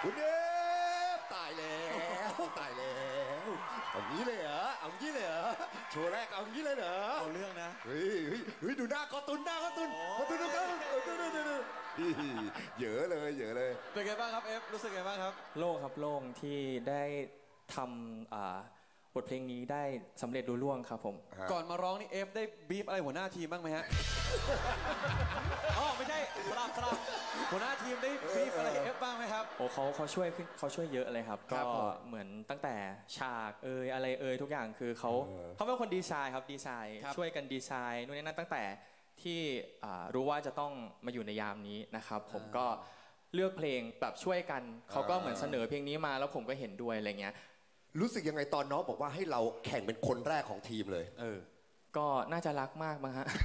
คุณเอฟตายแล้วตายแล้วเอางี้เลยเหรอเอางี้เลยเหรอโชว์แรกเอางี้เลยเหรอเอาเรื่องนะเฮ้ยดูหน้าการ์ตูนดูครับเยอะเลยเป็นไงบ้างครับเอฟรู้สึกไงบ้างครับโล่งครับโล่งที่ได้ทำบทเพลงนี้ได้สำเร็จรุ่ล่วงครับผมก่อนมาร้องนี่เอฟได้บีบอะไรหัวหน้าทีมบ้างไหมฮะอ๋อไม่ใช่สลับหัวหน้าทีมได้บีบอะไรเอฟบ้างไหมครับโอ้เขาช่วยเยอะเลยครับก็เหมือนตั้งแต่ฉากอะไรทุกอย่างคือเขาเป็นคนดีไซน์ครับดีไซน์ช่วยกันดีไซน์นู่นนี่นั่นตั้งแต่ที่รู้ว่าจะต้องมาอยู่ในยามนี้นะครับผมก็เลือกเพลงแบบช่วยกันเขาก็เหมือนเสนอเพลงนี้มาแล้วผมก็เห็นด้วยอะไรเงี้ยรู้สึกยังไงตอนน้องบอกว่าให้เราแข่งเป็นคนแรกของทีมเลยก็น่าจะรักมากมั้งฮะ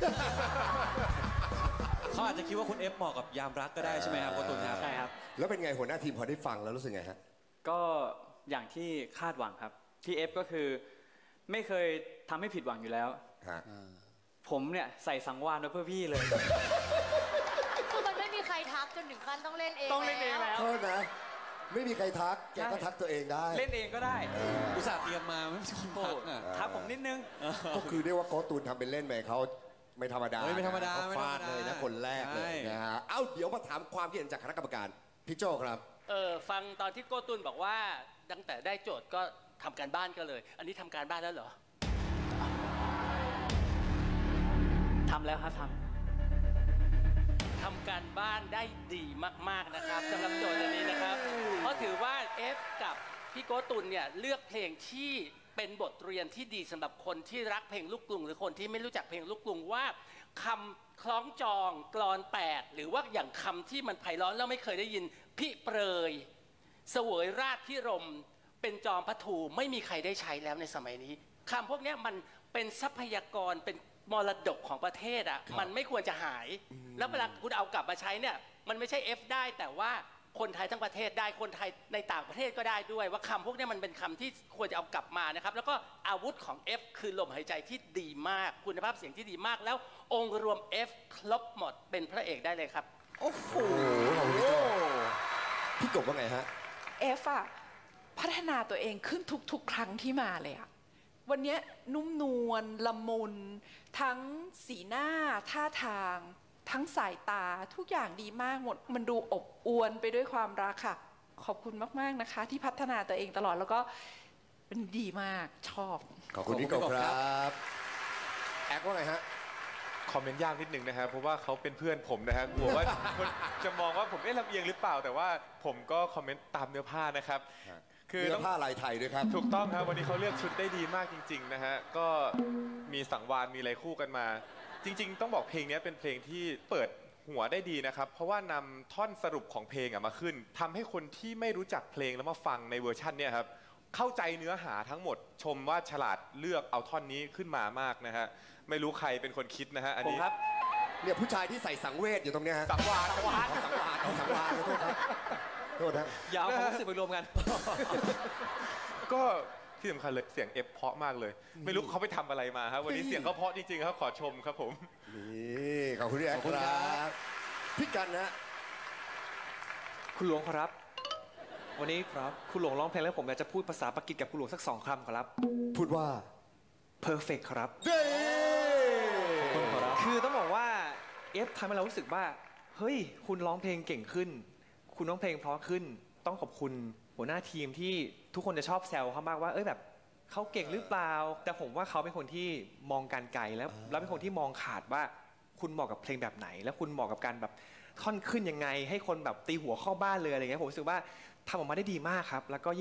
เขาอาจจะคิดว่าคุณเอฟเหมาะกับยามรักก็ได้ใช่ไหมครับโกตุนครับใช่ครับแล้วเป็นไงหัวหน้าทีมพอได้ฟังแล้วรู้สึกไงฮะก็อย่างที่คาดหวังครับที่เอฟก็คือไม่เคยทำให้ผิดหวังอยู่แล้วผมเนี่ยใส่สังวาลไว้เพื่อพี่เลยคือมันไม่มีใครทักจนถึงขั้นต้องเล่นเองแล้วโทษนะไม่มีใครทักแกก็ทักตัวเองได้เล่นเองก็ได้อุตส่าห์เตรียมมาไม่มีคนทักทักผมนิดนึงก็คือเรียกว่าโกตูนทำเป็นเล่นไปเขาไม่ธรรมดาไม่ธรรมดาเขาฟาดเลยนะคนแรกเลยนะฮะเอ้าเดี๋ยวมาถามความคิดเห็นจากคณะกรรมการพี่โจครับฟังตอนที่โกตุนบอกว่าตั้งแต่ได้โจทย์ก็ทำการบ้านก็เลยอันนี้ทำการบ้านแล้วเหรอทำแล้วครับทำการบ้านได้ดีมากๆนะครับสำหรับโจทย์อันนี้นะครับเพราะถือว่า F กับพี่โกตุนเนี่ยเลือกเพลงที่เป็นบทเรียนที่ดีสำหรับคนที่รักเพลงลูกกรุงหรือคนที่ไม่รู้จักเพลงลูกกรุงว่าคำคล้องจองกลอน8หรือว่าอย่างคำที่มันไพเราะแล้วไม่เคยได้ยินพิเปรยเสวยราชพิรมเป็นจอมพระถูไม่มีใครได้ใช้แล้วในสมัยนี้คำพวกนี้มันเป็นทรัพยากรเป็นมรดกของประเทศอ่ะมันไม่ควรจะหายแล้วเวลาคุณเอากลับมาใช้เนี่ยมันไม่ใช่ F ได้แต่ว่าคนไทยทั้งประเทศได้คนไทยในต่างประเทศก็ได้ด้วยว่าคำพวกนี้มันเป็นคำที่ควรจะเอากลับมานะครับแล้วก็อาวุธของ F คือลมหายใจที่ดีมากคุณภาพเสียงที่ดีมากแล้วองค์รวม F ครบหมดเป็นพระเอกได้เลยครับโอ้โหพี่กบว่าไงฮะ F อะพัฒนาตัวเองขึ้นทุกครั้งที่มาเลยอะวันนี้นุ่มนวลละมุนทั้งสีหน้าท่าทางทั้งสายตาทุกอย่างดีมากหมดมันดูอบอวลไปด้วยความรักค่ะขอบคุณมากๆนะคะที่พัฒนาตัวเองตลอดแล้วก็เป็นดีมากชอบขอบคุณพี่กบครับแอคว่าไงฮะคอมเมนต์ยากนิดนึงนะครับเพราะว่าเขาเป็นเพื่อนผมนะฮะกลัวว่าคนจะมองว่าผมลำเอียงหรือเปล่าแต่ว่าผมก็คอมเมนต์ตามเนื้อผ้านะครับคือเนื้อผ้าลายไทยด้วยครับถูกต้องครับวันนี้เขาเลือกชุดได้ดีมากจริงๆนะฮะก็มีสังวาลมีอะไรคู่กันมาจริงๆต้องบอกเพลงนี้เป็นเพลงที่เปิดหัวได้ดีนะครับเพราะว่านำท่อนสรุปของเพลงมาขึ้นทำให้คนที่ไม่รู้จักเพลงแล้วมาฟังในเวอร์ชันเนี่ยครับเข้าใจเนื้อหาทั้งหมดชมว่าฉลาดเลือกเอาท่อนนี้ขึ้นมามากนะฮะไม่รู้ใครเป็นคนคิดนะฮะอันนี้ครับเนี่ยผู้ชายที่ใส่สังเวชอยู่ตรงเนี้ยฮะสังวาลสังวาลโทษครับโทษนะอย่าเอาความรู้สึกไปรวมกันก็ที่สำคัญเลยเสียงเอฟเพาะมากเลยไม่รู้เขาไปทำอะไรมาครับวันนี้เสียงเขาเพาะจริงๆครับขอชมครับผมนี่ขอบคุณพี่แอคครับพี่กันนะคุณหลวงครับวันนี้ครับคุณหลวงร้องเพลงแล้วผมอยากจะพูดภาษาปากีสกับคุณหลวงสัก2 คำครับพูดว่า perfect ครับคุณครับคือต้องบอกว่าเอฟทำให้เรารู้สึกว่าเฮ้ยคุณร้องเพลงเก่งขึ้นคุณร้องเพลงเพราะขึ้นต้องขอบคุณหัวหน้าทีมที่ทุกคนจะชอบแซวเขามากว่าแบบเขาเก่งหรือเปล่าแต่ผมว่าเขาเป็นคนที่มองการไกลแล้วเป็นคนที่มองขาดว่าคุณเหมาะกับเพลงแบบไหนแล้วคุณเหมาะกับการแบบท่อนขึ้นยังไงให้คนแบบตีหัวเข้าบ้านเลยอะไรเงี้ยผมรู้สึกว่าทำออกมาได้ดีมากครับแล้วก็